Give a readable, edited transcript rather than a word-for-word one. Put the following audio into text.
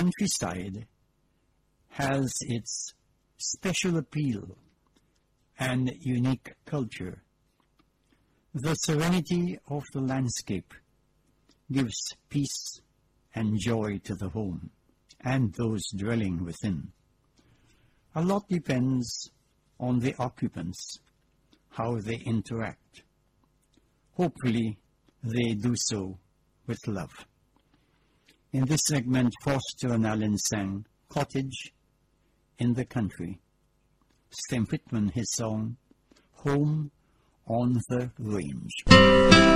countryside has its special appeal and unique culture. The serenity of the landscape gives peace and joy to the home and those dwelling within. A lot depends on the occupants, how they interact. Hopefully, they do so with love. In this segment, Foster and Allen sang Cottage in the Country. Stem Pittman, his song, Home on the Range.